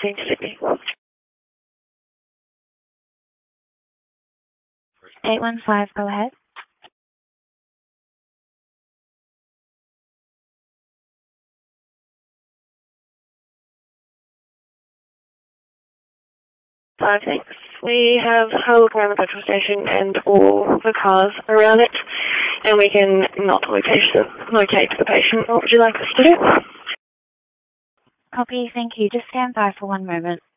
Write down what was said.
to Sydney. 815, go ahead. Thanks. We have had a look around the petrol station and all the cars around it, and we can not locate the patient. What would you like us to do? Copy, thank you. Just stand by for one moment.